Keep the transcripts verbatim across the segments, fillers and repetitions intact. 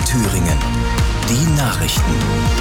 Thüringen. Die Nachrichten.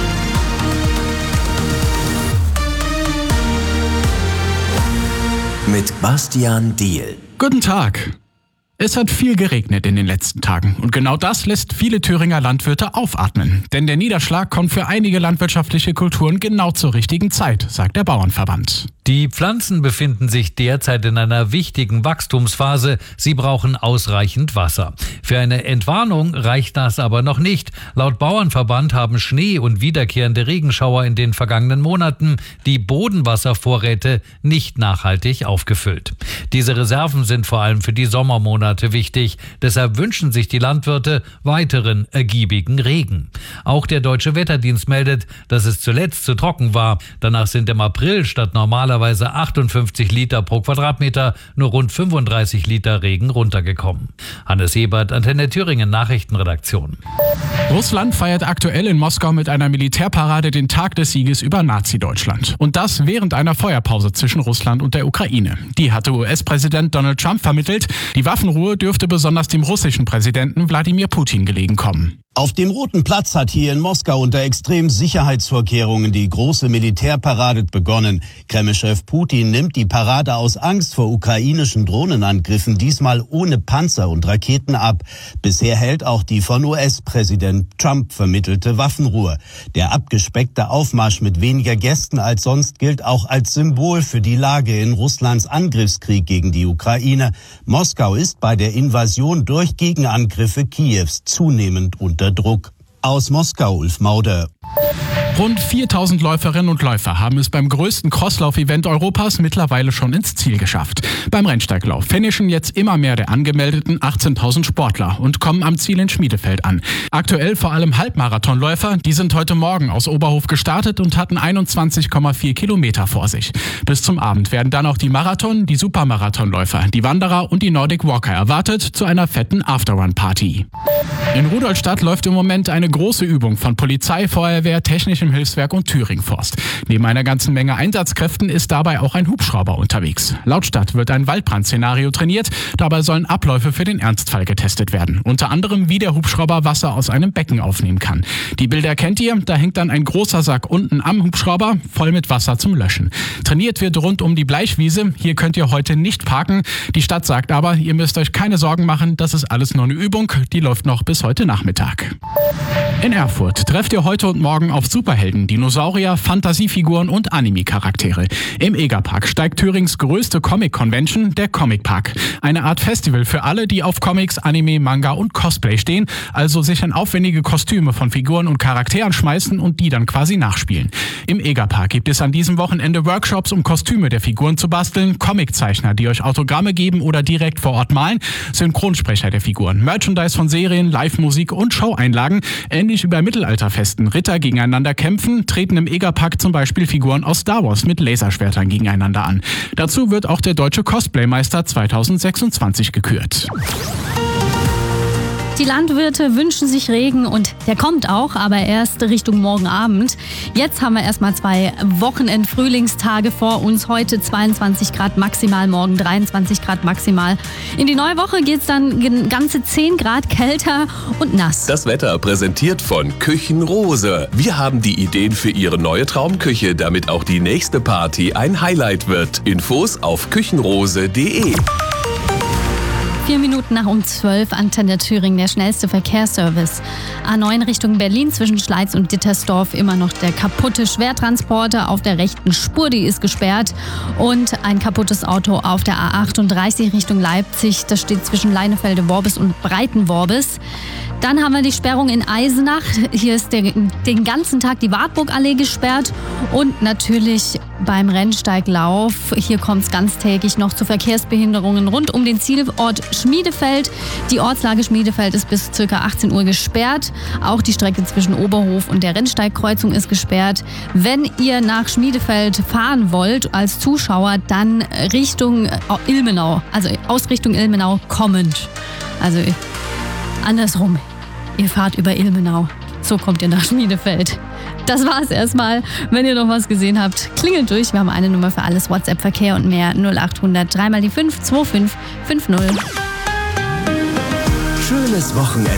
Mit Bastian Diehl. Guten Tag. Es hat viel geregnet in den letzten Tagen und genau das lässt viele Thüringer Landwirte aufatmen. Denn der Niederschlag kommt für einige landwirtschaftliche Kulturen genau zur richtigen Zeit, sagt der Bauernverband. Die Pflanzen befinden sich derzeit in einer wichtigen Wachstumsphase. Sie brauchen ausreichend Wasser. Für eine Entwarnung reicht das aber noch nicht. Laut Bauernverband haben Schnee und wiederkehrende Regenschauer in den vergangenen Monaten die Bodenwasservorräte nicht nachhaltig aufgefüllt. Diese Reserven sind vor allem für die Sommermonate wichtig. Deshalb wünschen sich die Landwirte weiteren ergiebigen Regen. Auch der Deutsche Wetterdienst meldet, dass es zuletzt zu trocken war. Danach sind im April statt normalerweise achtundfünfzig Liter pro Quadratmeter nur rund fünfunddreißig Liter Regen runtergekommen. Hannes Hebert, Antenne Thüringen Nachrichtenredaktion. Russland feiert aktuell in Moskau mit einer Militärparade den Tag des Sieges über Nazi-Deutschland. Und das während einer Feuerpause zwischen Russland und der Ukraine. Die hatte U S-Präsident Donald Trump vermittelt. Die Waffenruhe dürfte besonders dem russischen Präsidenten Wladimir Putin gelegen kommen. Auf dem Roten Platz hat hier in Moskau unter extremen Sicherheitsvorkehrungen die große Militärparade begonnen. Kreml-Chef Putin nimmt die Parade aus Angst vor ukrainischen Drohnenangriffen diesmal ohne Panzer und Raketen ab. Bisher hält auch die von U S-Präsident Trump vermittelte Waffenruhe. Der abgespeckte Aufmarsch mit weniger Gästen als sonst gilt auch als Symbol für die Lage in Russlands Angriffskrieg gegen die Ukraine. Moskau ist bei der Invasion durch Gegenangriffe Kiews zunehmend unter Druck. Aus Moskau, Ulf Mauder. Rund viertausend Läuferinnen und Läufer haben es beim größten Crosslauf-Event Europas mittlerweile schon ins Ziel geschafft. Beim Rennsteiglauf finishen jetzt immer mehr der angemeldeten achtzehntausend Sportler und kommen am Ziel in Schmiedefeld an. Aktuell vor allem Halbmarathonläufer, die sind heute Morgen aus Oberhof gestartet und hatten einundzwanzig Komma vier Kilometer vor sich. Bis zum Abend werden dann auch die Marathon-, die Supermarathonläufer, die Wanderer und die Nordic Walker erwartet zu einer fetten Afterrun-Party. In Rudolstadt läuft im Moment eine große Übung von Polizei, Feuerwehr, Technischem Hilfswerk und Thüringen-Forst. Neben einer ganzen Menge Einsatzkräften ist dabei auch ein Hubschrauber unterwegs. Laut Stadt wird ein Waldbrandszenario trainiert. Dabei sollen Abläufe für den Ernstfall getestet werden. Unter anderem, wie der Hubschrauber Wasser aus einem Becken aufnehmen kann. Die Bilder kennt ihr. Da hängt dann ein großer Sack unten am Hubschrauber, voll mit Wasser zum Löschen. Trainiert wird rund um die Bleichwiese. Hier könnt ihr heute nicht parken. Die Stadt sagt aber, ihr müsst euch keine Sorgen machen. Das ist alles nur eine Übung. Die läuft noch bis heute Nachmittag. In Erfurt trefft ihr heute und morgen auf Superhelden, Dinosaurier, Fantasiefiguren und Anime-Charaktere. Im Egerpark steigt Thürings größte Comic-Convention, der Comic Park. Eine Art Festival für alle, die auf Comics, Anime, Manga und Cosplay stehen, also sich in aufwendige Kostüme von Figuren und Charakteren schmeißen und die dann quasi nachspielen. Im Egerpark gibt es an diesem Wochenende Workshops, um Kostüme der Figuren zu basteln, Comiczeichner, die euch Autogramme geben oder direkt vor Ort malen, Synchronsprecher der Figuren, Merchandise von Serien, Live-Musik und Show-Einlagen, ähnlich wie bei Mittelalterfesten. Ritter gegeneinander kämpfen, treten im Egerpark zum Beispiel Figuren aus Star Wars mit Laserschwertern gegeneinander an. Dazu wird auch der deutsche Cosplaymeister zweitausendsechsundzwanzig gekürt. Die Landwirte wünschen sich Regen und der kommt auch, aber erst Richtung morgen Abend. Jetzt haben wir erstmal zwei Wochenend-Frühlingstage vor uns. Heute zweiundzwanzig Grad maximal, morgen dreiundzwanzig Grad maximal. In die neue Woche geht es dann ganze zehn Grad kälter und nass. Das Wetter präsentiert von Küchenrose. Wir haben die Ideen für Ihre neue Traumküche, damit auch die nächste Party ein Highlight wird. Infos auf küchenrose punkt de. Vier Minuten nach um zwölf, Antenne Thüringen, der schnellste Verkehrsservice. A neun Richtung Berlin zwischen Schleiz und Dittersdorf immer noch der kaputte Schwertransporter auf der rechten Spur, die ist gesperrt. Und ein kaputtes Auto auf der A achtunddreißig Richtung Leipzig, das steht zwischen Leinefelde-Worbis und Breitenworbis. Dann haben wir die Sperrung in Eisenach. Hier ist der, den ganzen Tag die Wartburgallee gesperrt. Und natürlich beim Rennsteiglauf. Hier kommt es ganztägig noch zu Verkehrsbehinderungen rund um den Zielort Schmiedefeld. Die Ortslage Schmiedefeld ist bis ca. achtzehn Uhr gesperrt. Auch die Strecke zwischen Oberhof und der Rennsteigkreuzung ist gesperrt. Wenn ihr nach Schmiedefeld fahren wollt als Zuschauer, dann Richtung Ilmenau, also aus Richtung Ilmenau kommend. Also andersrum. Ihr fahrt über Ilmenau. So kommt ihr nach Schmiedefeld. Das war's erstmal. Wenn ihr noch was gesehen habt, klingelt durch. Wir haben eine Nummer für alles, WhatsApp-Verkehr und mehr. null achthundert drei mal die fünf zwei fünf fünf null. Schönes Wochenende.